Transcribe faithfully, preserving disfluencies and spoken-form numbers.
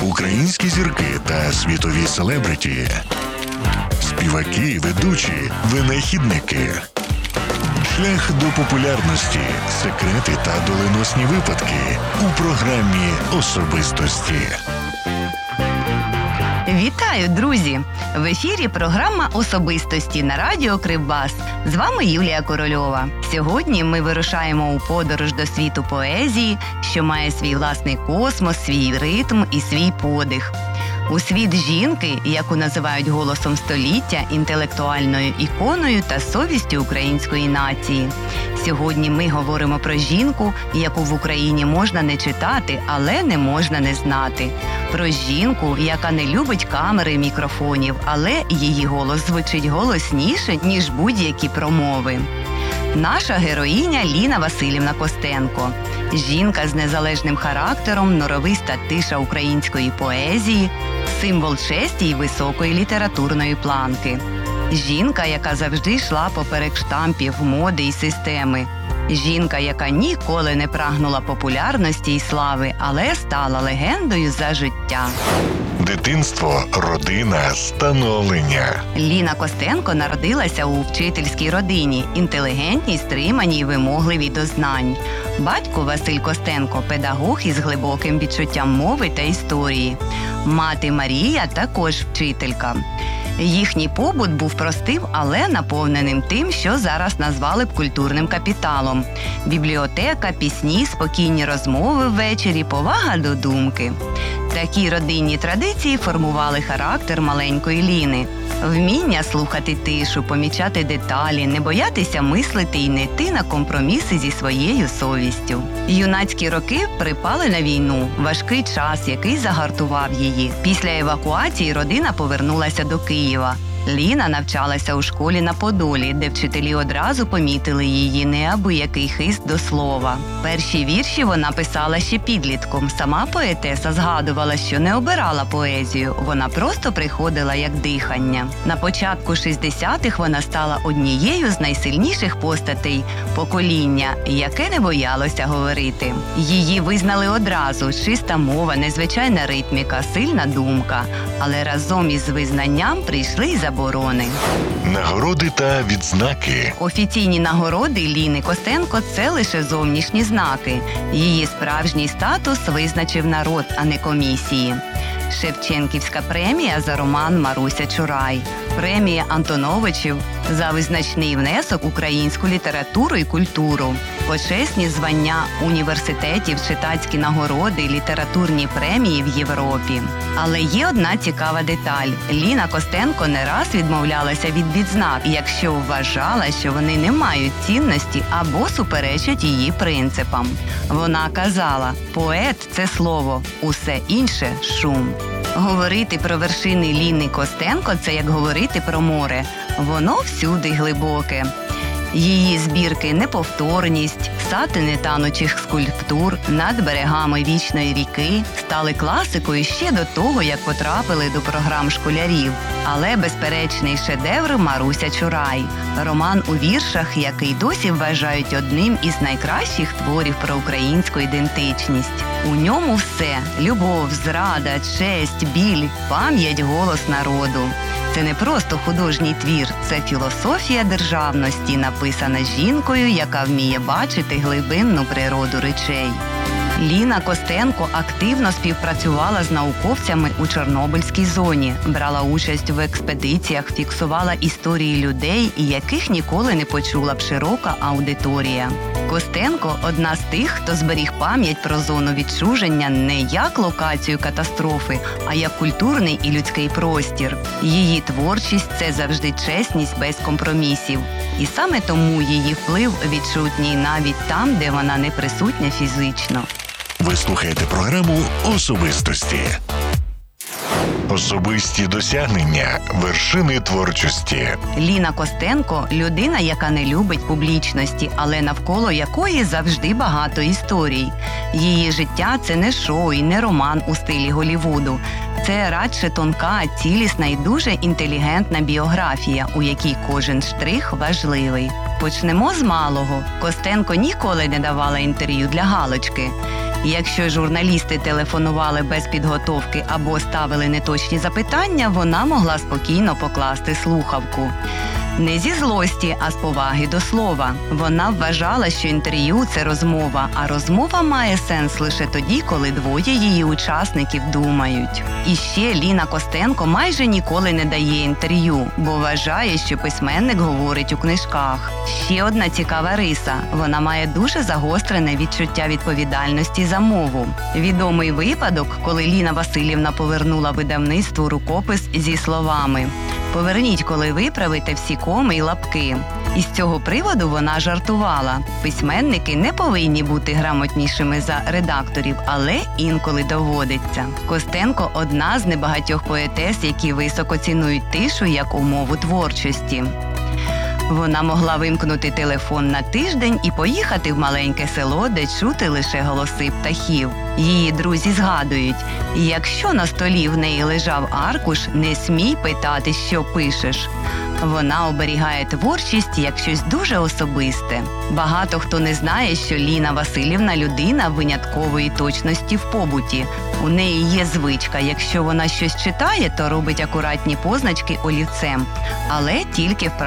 Українські зірки та світові селебриті. Співаки, ведучі, винахідники. Шлях до популярності, секрети та доленосні випадки у програмі «Особистості». Вітаю, друзі! В ефірі програма «Особистості» на радіо Кривбас. З вами Юлія Корольова. Сьогодні ми вирушаємо у подорож до світу поезії, що має свій власний космос, свій ритм і свій подих. У світ жінки, яку називають голосом століття, інтелектуальною іконою та совістю української нації. Сьогодні ми говоримо про жінку, яку в Україні можна не читати, але не можна не знати. Про жінку, яка не любить камери і мікрофонів, але її голос звучить голосніше, ніж будь-які промови. Наша героїня Ліна Василівна Костенко. Жінка з незалежним характером, норовиста тиша української поезії, символ честі й високої літературної планки. Жінка, яка завжди йшла поперек штампів, моди й системи. Жінка, яка ніколи не прагнула популярності й слави, але стала легендою за життя. Дитинство, родина, становлення. Ліна Костенко народилася у вчительській родині, інтелігентній, стриманій, вимогливій до знань. Батько Василь Костенко – педагог із глибоким відчуттям мови та історії. Мати Марія – також вчителька. Їхній побут був простим, але наповненим тим, що зараз назвали б культурним капіталом. Бібліотека, пісні, спокійні розмови ввечері, повага до думки. Такі родинні традиції формували характер маленької Ліни. Вміння слухати тишу, помічати деталі, не боятися мислити і не йти на компроміси зі своєю совістю. Юнацькі роки припали на війну, важкий час, який загартував її. Після евакуації родина повернулася до Києва. Ліна навчалася у школі на Подолі, де вчителі одразу помітили її неабиякий хист до слова. Перші вірші вона писала ще підлітком. Сама поетеса згадувала, що не обирала поезію, вона просто приходила як дихання. На початку шістдесятих вона стала однією з найсильніших постатей покоління, яке не боялося говорити. Її визнали одразу – чиста мова, незвичайна ритміка, сильна думка. Але разом із визнанням прийшли й заборони. Нагороди та відзнаки. Офіційні нагороди Ліни Костенко – це лише зовнішні знаки. Її справжній статус визначив народ, а не комісії. Шевченківська премія за роман «Маруся Чурай», премія Антоновичів за визначний внесок в українську літературу і культуру, почесні звання університетів, читацькі нагороди, літературні премії в Європі. Але є одна цікава деталь. Ліна Костенко не раз відмовлялася від відзнак, якщо вважала, що вони не мають цінності або суперечать її принципам. Вона казала: «Поет – це слово, усе інше – шум». Говорити про вершини Ліни Костенко – це як говорити про море. Воно всюди глибоке. Її збірки «Неповторність», «Сатини танучих скульптур», «Над берегами вічної ріки» стали класикою ще до того, як потрапили до програм школярів. Але безперечний шедевр «Маруся Чурай» – роман у віршах, який досі вважають одним із найкращих творів про українську ідентичність. У ньому все – любов, зрада, честь, біль, пам'ять, голос народу. Це не просто художній твір, це філософія державності, написана жінкою, яка вміє бачити глибинну природу речей. Ліна Костенко активно співпрацювала з науковцями у Чорнобильській зоні, брала участь в експедиціях, фіксувала історії людей, яких ніколи не почула б широка аудиторія. Костенко – одна з тих, хто зберіг пам'ять про зону відчуження не як локацію катастрофи, а як культурний і людський простір. Її творчість – це завжди чесність без компромісів. І саме тому її вплив відчутній навіть там, де вона не присутня фізично. Ви слухаєте програму «Особистості». Особисті досягнення, вершини творчості. Ліна Костенко – людина, яка не любить публічності, але навколо якої завжди багато історій. Її життя – це не шоу і не роман у стилі Голлівуду. Це радше тонка, цілісна і дуже інтелігентна біографія, у якій кожен штрих важливий. Почнемо з малого. Костенко ніколи не давала інтерв'ю для галочки. Якщо журналісти телефонували без підготовки або ставили неточні запитання, вона могла спокійно покласти слухавку. Не зі злості, а з поваги до слова. Вона вважала, що інтерв'ю – це розмова, а розмова має сенс лише тоді, коли двоє її учасників думають. І ще Ліна Костенко майже ніколи не дає інтерв'ю, бо вважає, що письменник говорить у книжках. Ще одна цікава риса – вона має дуже загострене відчуття відповідальності за мову. Відомий випадок, коли Ліна Василівна повернула видавництву рукопис зі словами «Поверніть, коли виправите всі коми й лапки». Із цього приводу вона жартувала. Письменники не повинні бути грамотнішими за редакторів, але інколи доводиться. Костенко – одна з небагатьох поетес, які високо цінують тишу як умову творчості. Вона могла вимкнути телефон на тиждень і поїхати в маленьке село, де чути лише голоси птахів. Її друзі згадують, якщо на столі в неї лежав аркуш, не смій питати, що пишеш. Вона оберігає творчість як щось дуже особисте. Багато хто не знає, що Ліна Василівна – людина виняткової точності в побуті. У неї є звичка, якщо вона щось читає, то робить акуратні позначки олівцем, але тільки в